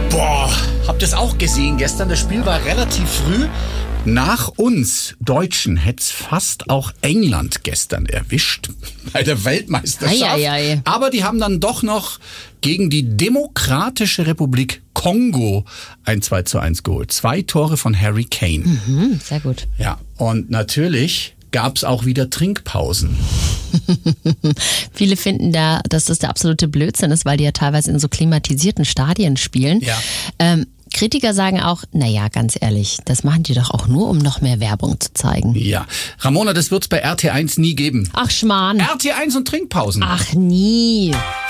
Boah, habt ihr es auch gesehen gestern? Das Spiel war relativ früh. Nach uns Deutschen hätte es fast auch England gestern erwischt bei der Weltmeisterschaft. Ei. Aber die haben dann doch noch gegen die Demokratische Republik Kongo ein 2:1 geholt. 2 Tore von Harry Kane. Sehr gut. Ja, und natürlich gab es auch wieder Trinkpausen. Viele finden da, dass das der absolute Blödsinn ist, weil die ja teilweise in so klimatisierten Stadien spielen. Ja. Kritiker sagen auch, naja, ganz ehrlich, das machen die doch auch nur, um noch mehr Werbung zu zeigen. Ja, Ramona, das wird's bei RT1 nie geben. Ach, Schmarrn. RT1 und Trinkpausen. Ach, nie.